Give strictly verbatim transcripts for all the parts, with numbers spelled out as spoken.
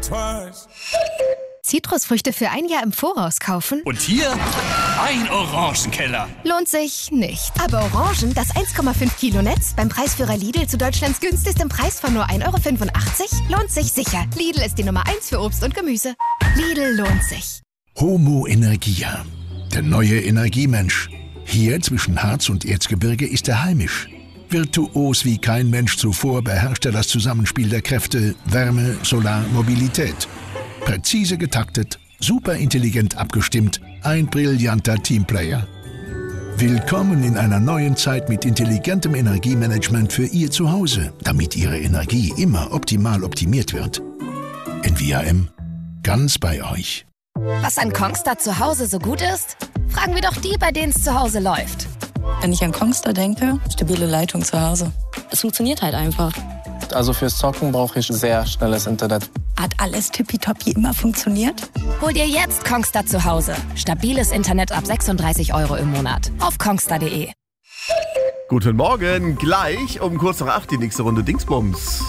Zitrusfrüchte für ein Jahr im Voraus kaufen? Und hier ein Orangenkeller. Lohnt sich nicht. Aber Orangen, das eins Komma fünf Kilo Netz, beim Preisführer Lidl zu Deutschlands günstigstem Preis von nur ein Euro fünfundachtzig, lohnt sich sicher. Lidl ist die Nummer eins für Obst und Gemüse. Lidl lohnt sich. Homo Energia, der neue Energiemensch. Hier zwischen Harz und Erzgebirge ist er heimisch. Virtuos wie kein Mensch zuvor beherrscht er das Zusammenspiel der Kräfte Wärme, Solar, Mobilität. Präzise getaktet, superintelligent abgestimmt, ein brillanter Teamplayer. Willkommen in einer neuen Zeit mit intelligentem Energiemanagement für Ihr Zuhause, damit Ihre Energie immer optimal optimiert wird. N V A M, ganz bei euch. Was an Kongstar zu Hause so gut ist? Fragen wir doch die, bei denen es zu Hause läuft. Wenn ich an Kongstar denke, stabile Leitung zu Hause. Es funktioniert halt einfach. Also fürs Zocken brauche ich sehr schnelles Internet. Hat alles tippitoppi immer funktioniert? Hol dir jetzt Kongstar zu Hause. Stabiles Internet ab sechsunddreißig Euro im Monat. Auf kongstar punkt de. Guten Morgen, gleich um kurz nach acht die nächste Runde Dingsbums.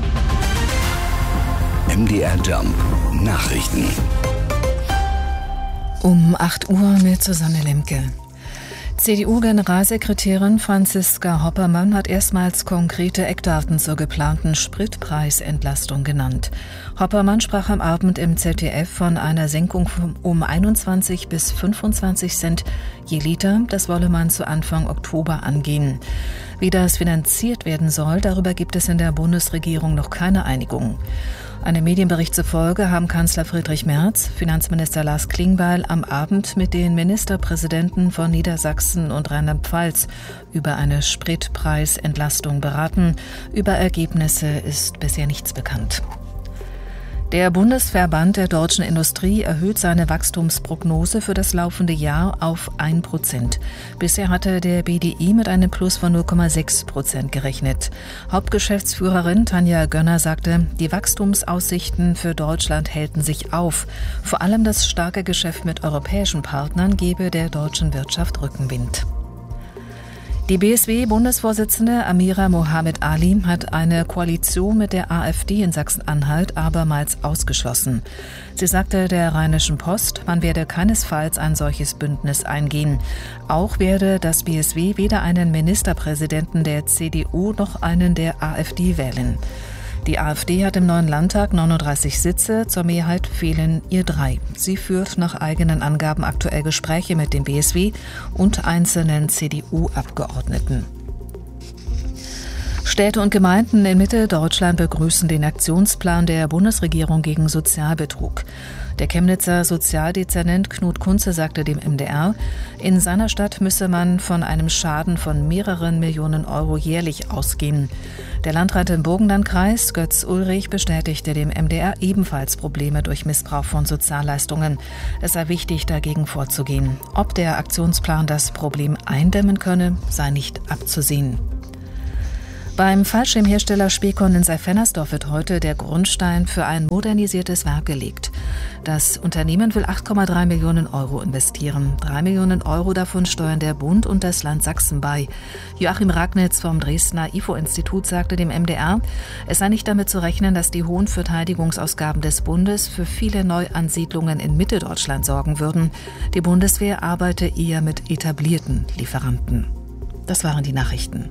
M D R Jump Nachrichten. Um acht Uhr mit Susanne Lemke. C D U-Generalsekretärin Franziska Hoppermann hat erstmals konkrete Eckdaten zur geplanten Spritpreisentlastung genannt. Hoppermann sprach am Abend im Z D F von einer Senkung um einundzwanzig bis fünfundzwanzig Cent je Liter. Das wolle man zu Anfang Oktober angehen. Wie das finanziert werden soll, darüber gibt es in der Bundesregierung noch keine Einigung. Einem Medienbericht zufolge haben Kanzler Friedrich Merz, Finanzminister Lars Klingbeil am Abend mit den Ministerpräsidenten von Niedersachsen und Rheinland-Pfalz über eine Spritpreisentlastung beraten. Über Ergebnisse ist bisher nichts bekannt. Der Bundesverband der deutschen Industrie erhöht seine Wachstumsprognose für das laufende Jahr auf ein Prozent. Bisher hatte der B D I mit einem Plus von null Komma sechs Prozent gerechnet. Hauptgeschäftsführerin Tanja Gönner sagte, die Wachstumsaussichten für Deutschland hellten sich auf. Vor allem das starke Geschäft mit europäischen Partnern gebe der deutschen Wirtschaft Rückenwind. Die B S W-Bundesvorsitzende Amira Mohamed Ali hat eine Koalition mit der AfD in Sachsen-Anhalt abermals ausgeschlossen. Sie sagte der Rheinischen Post, man werde keinesfalls ein solches Bündnis eingehen. Auch werde das B S W weder einen Ministerpräsidenten der C D U noch einen der AfD wählen. Die AfD hat im neuen Landtag neununddreißig Sitze, zur Mehrheit fehlen ihr drei. Sie führt nach eigenen Angaben aktuell Gespräche mit dem B S W und einzelnen C D U-Abgeordneten. Städte und Gemeinden in Mitteldeutschland begrüßen den Aktionsplan der Bundesregierung gegen Sozialbetrug. Der Chemnitzer Sozialdezernent Knut Kunze sagte dem M D R, in seiner Stadt müsse man von einem Schaden von mehreren Millionen Euro jährlich ausgehen. Der Landrat im Burgenlandkreis, Götz Ulrich, bestätigte dem M D R ebenfalls Probleme durch Missbrauch von Sozialleistungen. Es sei wichtig, dagegen vorzugehen. Ob der Aktionsplan das Problem eindämmen könne, sei nicht abzusehen. Beim Fallschirmhersteller Specon in Seifernersdorf wird heute der Grundstein für ein modernisiertes Werk gelegt. Das Unternehmen will acht Komma drei Millionen Euro investieren. Drei Millionen Euro davon steuern der Bund und das Land Sachsen bei. Joachim Ragnitz vom Dresdner I F O-Institut sagte dem M D R, es sei nicht damit zu rechnen, dass die hohen Verteidigungsausgaben des Bundes für viele Neuansiedlungen in Mitteldeutschland sorgen würden. Die Bundeswehr arbeite eher mit etablierten Lieferanten. Das waren die Nachrichten.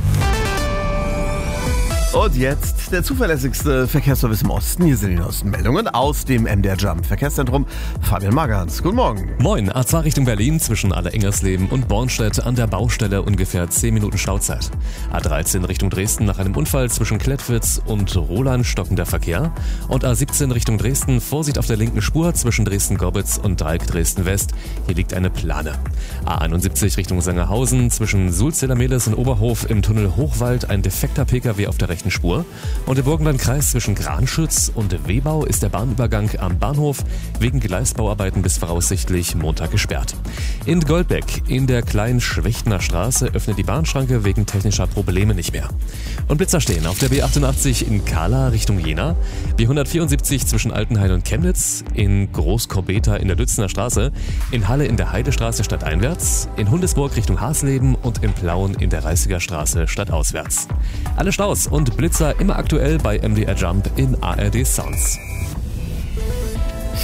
Und jetzt der zuverlässigste Verkehrsservice im Osten. Hier sind die neuesten Meldungen aus dem M D R Jump Verkehrszentrum. Fabian Magans, guten Morgen. Moin, A zwei Richtung Berlin zwischen Aller-Ingersleben und Bornstedt an der Baustelle ungefähr zehn Minuten Stauzeit. A dreizehn Richtung Dresden nach einem Unfall zwischen Klettwitz und Roland stockender Verkehr. Und A siebzehn Richtung Dresden, Vorsicht auf der linken Spur zwischen Dresden-Gorbitz und Dreieck Dresden-West. Hier liegt eine Plane. A einundsiebzig Richtung Sangerhausen zwischen Sulzeder-Mehlis und Oberhof im Tunnel Hochwald ein defekter Pkw auf der rechten Spur. Und im Burgenlandkreis zwischen Granschütz und Wehbau ist der Bahnübergang am Bahnhof wegen Gleisbauarbeiten bis voraussichtlich Montag gesperrt. In Goldbeck in der kleinen Schwechtner Straße öffnet die Bahnschranke wegen technischer Probleme nicht mehr. Und Blitzer stehen auf der B achtundachtzig in Kahla Richtung Jena, B hundertvierundsiebzig zwischen Altenhain und Chemnitz, in Großkorbeta in der Lützener Straße, in Halle in der Heidestraße stadteinwärts, in Hundesburg Richtung Hasleben und in Plauen in der Reißiger Straße stadtauswärts. Alle Staus und Blitzer immer aktuell bei M D R Jump in A R D Sounds.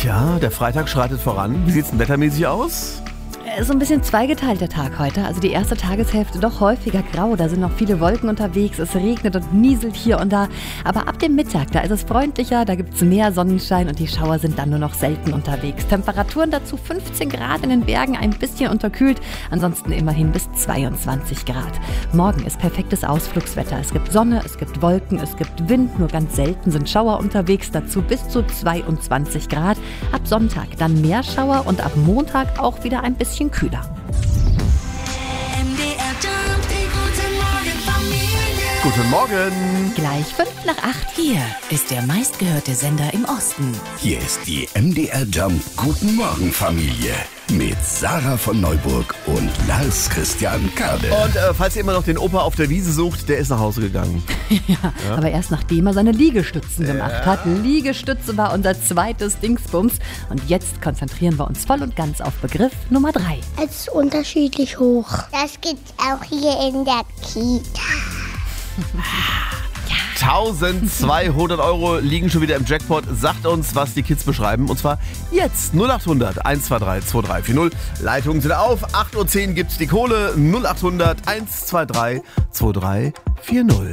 Tja, der Freitag schreitet voran. Wie sieht's denn wettermäßig aus? So ein bisschen zweigeteilt der Tag heute. Also die erste Tageshälfte doch häufiger grau. Da sind noch viele Wolken unterwegs. Es regnet und nieselt hier und da. Aber ab dem Mittag, da ist es freundlicher. Da gibt es mehr Sonnenschein und die Schauer sind dann nur noch selten unterwegs. Temperaturen dazu fünfzehn Grad in den Bergen, ein bisschen unterkühlt. Ansonsten immerhin bis zweiundzwanzig Grad. Morgen ist perfektes Ausflugswetter. Es gibt Sonne, es gibt Wolken, es gibt Wind. Nur ganz selten sind Schauer unterwegs. Dazu bis zu zweiundzwanzig Grad. Ab Sonntag dann mehr Schauer und ab Montag auch wieder ein bisschen kühler. Guten Morgen. Gleich fünf nach acht. Hier ist der meistgehörte Sender im Osten. Hier ist die M D R Jump Guten Morgen Familie mit Sarah von Neuburg und Lars Christian Kade. Und äh, falls ihr immer noch den Opa auf der Wiese sucht, der ist nach Hause gegangen. ja, ja, aber erst nachdem er seine Liegestützen ja. gemacht hat. Liegestütze war unser zweites Dingsbums. Und jetzt konzentrieren wir uns voll und ganz auf Begriff Nummer drei. Es ist unterschiedlich hoch. Das gibt's auch hier in der Kita. eintausendzweihundert Euro liegen schon wieder im Jackpot. Sagt uns, was die Kids beschreiben. Und zwar jetzt. null acht hundert eins zwei drei zwei drei vier null. Leitungen sind auf. acht Uhr zehn gibt's die Kohle. null acht hundert eins zwei drei zwei drei vier null.